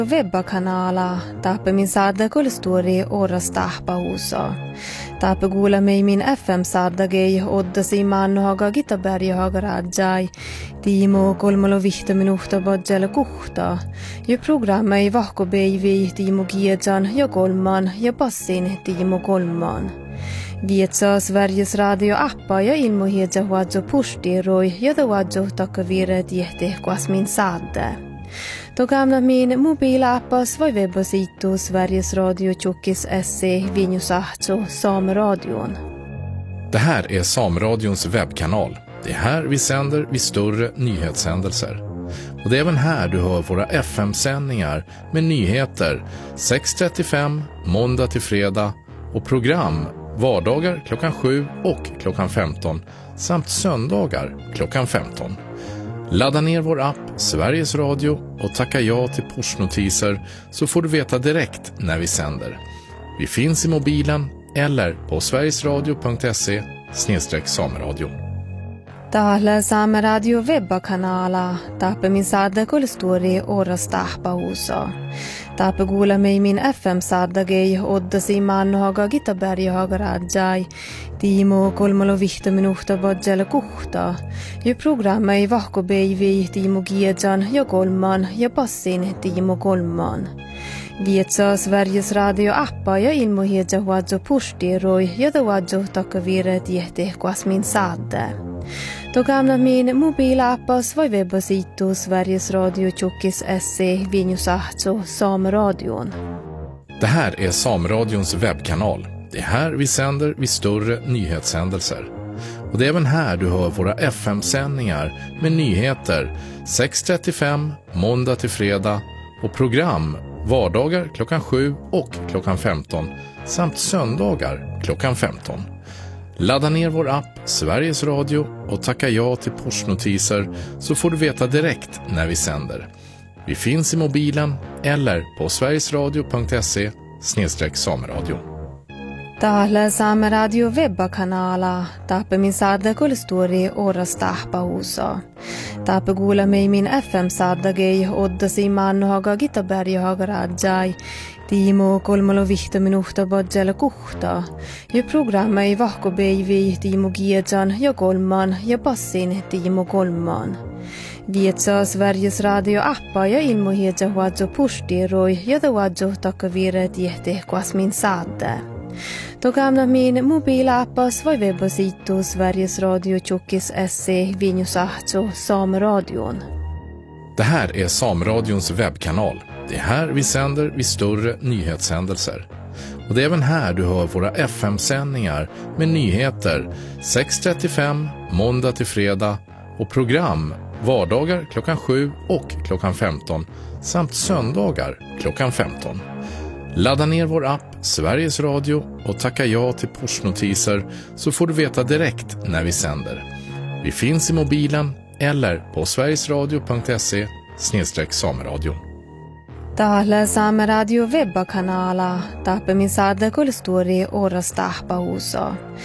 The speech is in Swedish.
Webba-kanala tape min sadda kolstori oras tahpa usa. Tape gula mei min FM sadda gei odda siman haga Gitaberg haga rajai. Timo kolmalo vihta minuhta badjala kuhta. Jo programma ei vahko beivi Timo Giedjan ja kolman ja passin Timo kolman. Vietsa Sveriges Radio appa ja ilmo hiedja huadjo pustiroi ja da huadjo takavire tiehti kuas min sadde. Då gamla min mobilappas var webbasitu Sveriges Radio Tjockis SE Vinjusahto Sameradion. Det här är Sameradions webbkanal. Det är här vi sänder vid större nyhetshändelser. Och det är även här du hör våra FM-sändningar med nyheter 6:35 måndag till fredag och program vardagar klockan 7 och klockan 15 samt söndagar klockan 15. Ladda ner vår app Sveriges Radio och tacka ja till pushnotiser så får du veta direkt när vi sänder. Vi finns i mobilen eller på sverigesradio.se/sameradio. Täällä Saameradio Webba-kanala tape min sadda kolstori oras tahpa usa. Tape gula mei min FM sadda gei odda siman haga Gitaberg haga rajai. Timo kolmalo vihta minuhta badjala kuhta. Jo programma ei vahko beivi Timo Giedjan ja kolman ja passin Timo kolman. Vietsa Sveriges Radio appa ja ilmo hiedja huadjo pustiroi ja da huadjo takavire tiehti kuas min sadde. Då gamla min mobilappas var webbasitu Sveriges Radio Tjockis SE Vinjusahto Sameradion. Det här är Sameradions webbkanal. Det är här vi sänder vid större nyhetshändelser. Och det är även här du hör våra FM-sändningar med nyheter 6:35 måndag till fredag och program vardagar klockan 7 och klockan 15 samt söndagar klockan 15. Ladda ner vår app Sveriges Radio och tacka ja till pushnotiser så får du veta direkt när vi sänder. Vi finns i mobilen eller på sverigesradio.se/sameradio. Täällä Saameradio Webba-kanala tape min sadda kolstori oras tahpa usa. Tape gula mei min FM sadda gei odda siman haga Gitaberg haga rajai. Timo kolmalo vihta minuhta badjala kuhta. Jo programma ei vahko beivi Timo Giedjan ja kolman ja passin Timo kolman. Vietsa Sveriges Radio appa ja ilmo hiedja huadjo pustiroi ja da huadjo takavire tiehti kuas min sadde. Då gamla min mobilappas var webbasitu Sveriges Radio Tjockis SE Vinjusahto Sameradion. Det här är Sameradions webbkanal. Det är här vi sänder vid större nyhetshändelser. Och det är även här du hör våra FM-sändningar med nyheter 6:35 måndag till fredag och program vardagar klockan 7 och klockan 15 samt söndagar klockan 15. Ladda ner vår app Sveriges Radio och tacka ja till pushnotiser så får du veta direkt när vi sänder. Vi finns i mobilen eller på sverigesradio.se/sameradio. Täällä Saameradio Webba-kanala tape min sadda kolstori oras tahpa usa.